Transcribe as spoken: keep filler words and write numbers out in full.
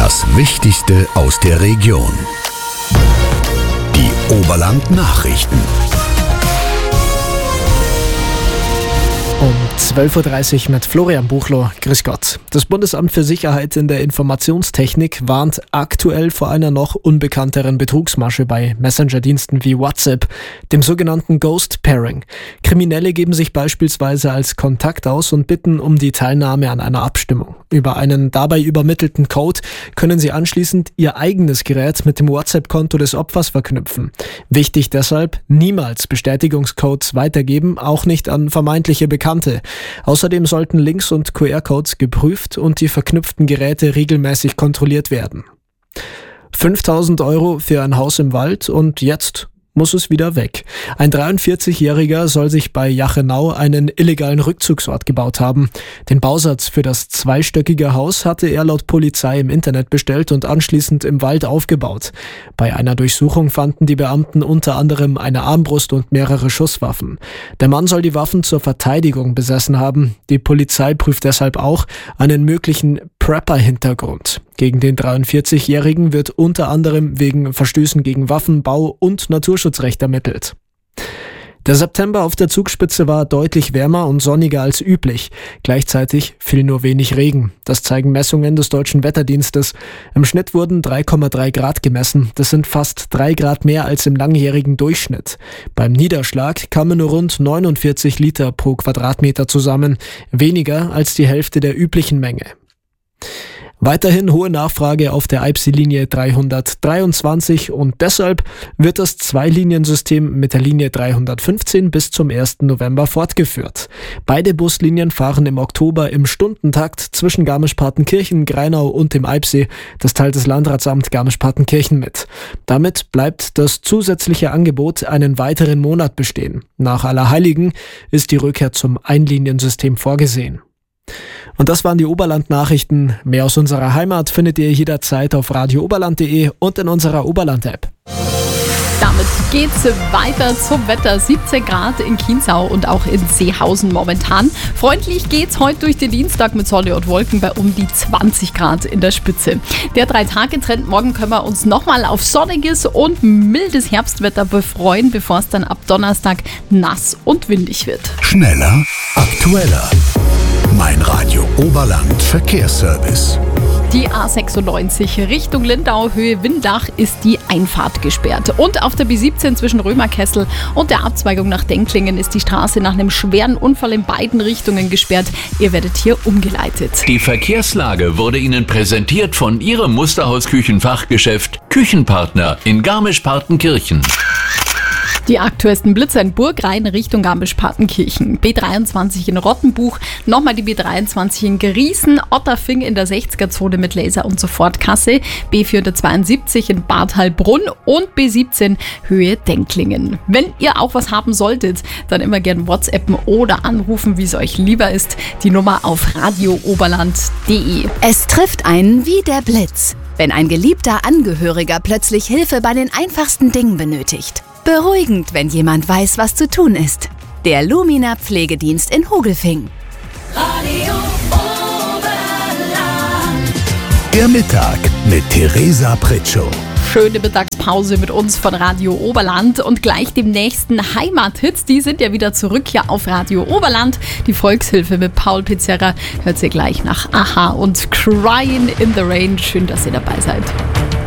Das Wichtigste aus der Region. Die Oberland-Nachrichten. Um zwölf Uhr dreißig mit Florian Buchloh. Grüß Gott. Das Bundesamt für Sicherheit in der Informationstechnik warnt aktuell vor einer noch unbekannteren Betrugsmasche bei Messenger-Diensten wie WhatsApp, dem sogenannten Ghost Pairing. Kriminelle geben sich beispielsweise als Kontakt aus und bitten um die Teilnahme an einer Abstimmung. Über einen dabei übermittelten Code können sie anschließend ihr eigenes Gerät mit dem WhatsApp-Konto des Opfers verknüpfen. Wichtig deshalb, niemals Bestätigungscodes weitergeben, auch nicht an vermeintliche Bekannte. Außerdem sollten Links und Q R-Codes geprüft und die verknüpften Geräte regelmäßig kontrolliert werden. fünftausend Euro für ein Haus im Wald und jetzt muss es wieder weg. Ein dreiundvierzigjähriger soll sich bei Jachenau einen illegalen Rückzugsort gebaut haben. Den Bausatz für das zweistöckige Haus hatte er laut Polizei im Internet bestellt und anschließend im Wald aufgebaut. Bei einer Durchsuchung fanden die Beamten unter anderem eine Armbrust und mehrere Schusswaffen. Der Mann soll die Waffen zur Verteidigung besessen haben. Die Polizei prüft deshalb auch einen möglichen Prepper-Hintergrund. Gegen den dreiundvierzigjährigen wird unter anderem wegen Verstößen gegen Waffen-, Bau- und Naturschutzrecht ermittelt. Der September auf der Zugspitze war deutlich wärmer und sonniger als üblich. Gleichzeitig fiel nur wenig Regen. Das zeigen Messungen des Deutschen Wetterdienstes. Im Schnitt wurden drei Komma drei Grad gemessen. Das sind fast drei Grad mehr als im langjährigen Durchschnitt. Beim Niederschlag kamen nur rund neunundvierzig Liter pro Quadratmeter zusammen. Weniger als die Hälfte der üblichen Menge. Weiterhin hohe Nachfrage auf der Eibsee-Linie dreihundertdreiundzwanzig und deshalb wird das Zweiliniensystem mit der Linie dreihundertfünfzehn bis zum ersten November fortgeführt. Beide Buslinien fahren im Oktober im Stundentakt zwischen Garmisch-Partenkirchen, Greinau und dem Eibsee. Das teilt das Landratsamt Garmisch-Partenkirchen mit. Damit bleibt das zusätzliche Angebot einen weiteren Monat bestehen. Nach Allerheiligen ist die Rückkehr zum Einliniensystem vorgesehen. Und das waren die Oberland-Nachrichten. Mehr aus unserer Heimat findet ihr jederzeit auf radio oberland punkt de und in unserer Oberland-App. Damit geht's weiter zum Wetter. siebzehn Grad in Chiemsau und auch in Seehausen momentan. Freundlich geht's heute durch den Dienstag mit Sonne und Wolken bei um die zwanzig Grad in der Spitze. Der Drei-Tage-Trend, morgen können wir uns nochmal auf sonniges und mildes Herbstwetter befreuen, bevor es dann ab Donnerstag nass und windig wird. Schneller, aktueller. Mein Radio Oberland Verkehrsservice. Die A sechsundneunzig Richtung Lindau, Höhe Windach, ist die Einfahrt gesperrt. Und auf der B siebzehn zwischen Römerkessel und der Abzweigung nach Denklingen ist die Straße nach einem schweren Unfall in beiden Richtungen gesperrt. Ihr werdet hier umgeleitet. Die Verkehrslage wurde Ihnen präsentiert von Ihrem Musterhaus-Küchenfachgeschäft Küchenpartner in Garmisch-Partenkirchen. Die aktuellsten Blitzer in Burgrein Richtung Garmisch-Partenkirchen. B dreiundzwanzig in Rottenbuch, nochmal die B dreiundzwanzig in Griesen, Otterfing in der sechziger-Zone mit Laser- und Sofortkasse, B vierhundertzweiundsiebzig in Bad Heilbrunn und B siebzehn Höhe Denklingen. Wenn ihr auch was haben solltet, dann immer gern WhatsAppen oder anrufen, wie es euch lieber ist. Die Nummer auf radio oberland punkt de. Es trifft einen wie der Blitz, wenn ein geliebter Angehöriger plötzlich Hilfe bei den einfachsten Dingen benötigt. Beruhigend, wenn jemand weiß, was zu tun ist. Der Lumina Pflegedienst in Hogelfing. Radio Oberland. Der Mittag mit Theresa Pritschow. Schöne Mittagspause mit uns von Radio Oberland und gleich dem nächsten Heimathits. Die sind ja wieder zurück hier auf Radio Oberland. Die Volkshilfe mit Paul Pizzerra hört ihr gleich nach Aha und Crying in the Rain. Schön, dass ihr dabei seid.